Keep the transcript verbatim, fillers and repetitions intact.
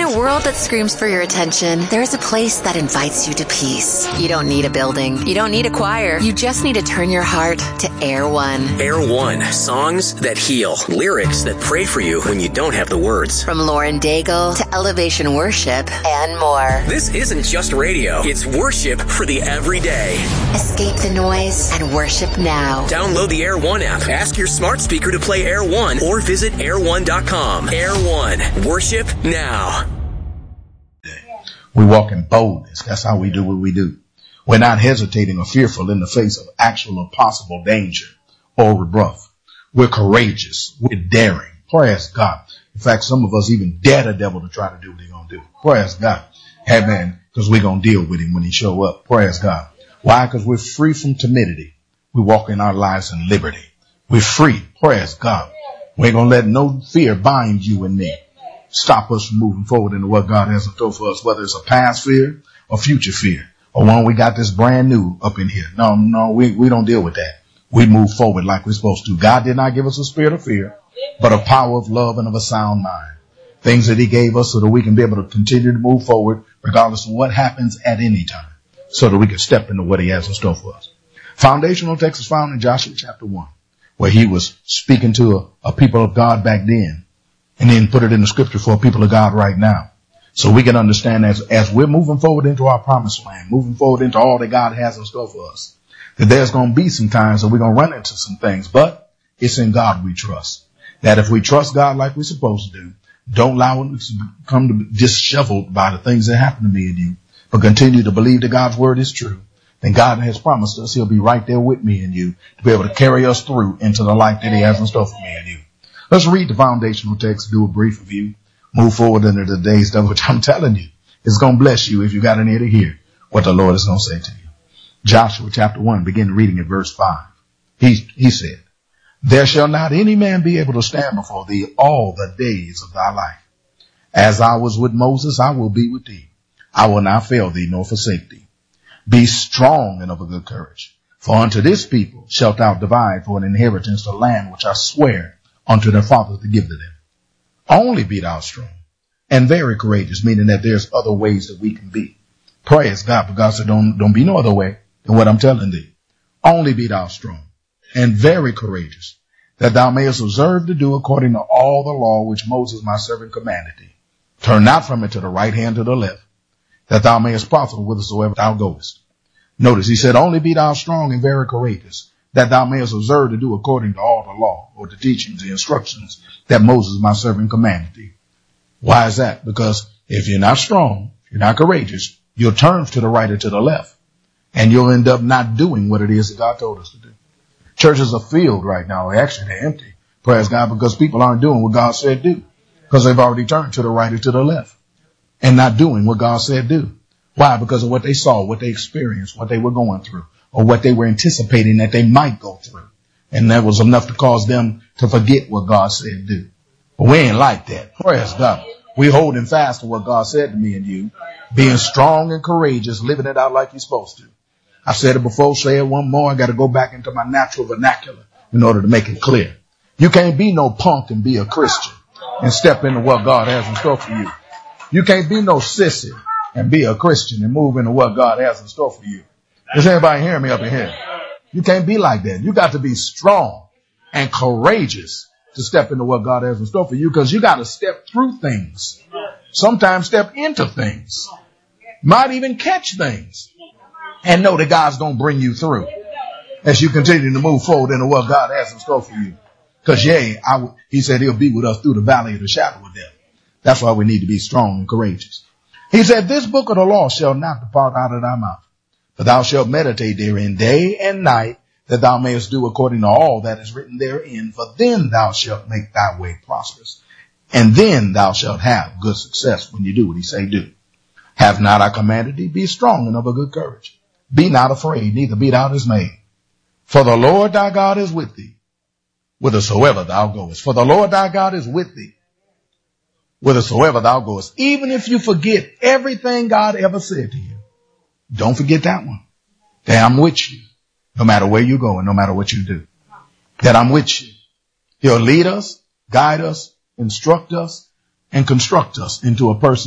a world that screams for your attention, there is a place that invites you to peace. You don't need a building. You don't need a choir. You just need to turn your heart to Air One. Air One. Songs that heal. Lyrics that pray for you when you don't have the words. From Lauren Daigle to Elevation Worship and more. This isn't just radio. It's worship for the everyday. Escape the noise and worship now. Download the Air One app. Ask your smart speaker to play Air One or visit air one dot com. Air One. Worship now. We walk in boldness. That's how we do what we do. We're not hesitating or fearful in the face of actual or possible danger or rebuff. We're courageous. We're daring. Praise God. In fact, some of us even dare the devil to try to do what he's going to do. Praise God. Amen. Because we're going to deal with him when he show up. Praise God. Why? Because we're free from timidity. We walk in our lives in liberty. We're free. Praise God. We ain't going to let no fear bind you and me. Stop us from moving forward into what God has in store for us, whether it's a past fear or future fear, or one we got this brand new up in here. No, no, we, we don't deal with that. We move forward like we're supposed to. God did not give us a spirit of fear, but a power of love and of a sound mind. Things that he gave us so that we can be able to continue to move forward regardless of what happens at any time, so that we can step into what he has in store for us. Foundational text is found in Joshua chapter one, where he was speaking to a, a people of God back then, and then put it in the scripture for people of God right now. So we can understand as, as we're moving forward into our promised land, moving forward into all that God has in store for us, that there's going to be some times that we're going to run into some things, but it's in God we trust. That if we trust God like we're supposed to do, don't allow it to become disheveled by the things that happen to me and you, but continue to believe that God's word is true. Then God has promised us he'll be right there with me and you to be able to carry us through into the life that he has in store for me and you. Let's read the foundational text, do a brief review, move forward into the day's stuff, which I'm telling you, it's going to bless you if you got an ear to hear what the Lord is going to say to you. Joshua chapter one, begin reading at verse five. He, he said, there shall not any man be able to stand before thee all the days of thy life. As I was with Moses, I will be with thee. I will not fail thee nor forsake thee. Be strong and of a good courage. For unto this people shalt thou divide for an inheritance the land which I swear unto their fathers to give to them. Only be thou strong and very courageous, meaning that there's other ways that we can be. Praise God, but God said don't, don't be no other way than what I'm telling thee. Only be thou strong and very courageous, that thou mayest observe to do according to all the law which Moses my servant commanded thee. Turn not from it to the right hand or the left, that thou mayest prosper whithersoever thou goest. Notice he said, only be thou strong and very courageous, that thou mayest observe to do according to all the law, or the teachings, the instructions that Moses my servant commanded thee. Why is that? Because if you're not strong, if you're not courageous, you'll turn to the right or to the left, and you'll end up not doing what it is that God told us to do. Churches are filled right now. Actually, they're empty. Praise God, because people aren't doing what God said do, because they've already turned to the right or to the left and not doing what God said do. Why? Because of what they saw, what they experienced, what they were going through, or what they were anticipating that they might go through. And that was enough to cause them to forget what God said do. But we ain't like that. Praise God. We holding fast to what God said to me and you, being strong and courageous, living it out like you're supposed to. I said it before, say it one more. I got to go back into my natural vernacular in order to make it clear. You can't be no punk and be a Christian and step into what God has in store for you. You can't be no sissy and be a Christian and move into what God has in store for you. Is anybody hearing me up in here? You can't be like that. You got to be strong and courageous to step into what God has in store for you, because you got to step through things. Sometimes step into things. Might even catch things. And know that God's going to bring you through as you continue to move forward into what God has in store for you. Because, yea, I w- he said he'll be with us through the valley of the shadow of death. That's why we need to be strong and courageous. He said, this book of the law shall not depart out of thy mouth, but thou shalt meditate therein day and night, that thou mayest do according to all that is written therein. For then thou shalt make thy way prosperous, and then thou shalt have good success when you do what he say do. Have not I commanded thee? Be strong and of a good courage. Be not afraid, neither be thou dismayed. For the Lord thy God is with thee, whithersoever thou goest. For the Lord thy God is with thee, whithersoever thou goest. Even if you forget everything God ever said to you, don't forget that one. That I'm with you, no matter where you go and no matter what you do. That I'm with you. He'll lead us, guide us, instruct us, and construct us into a person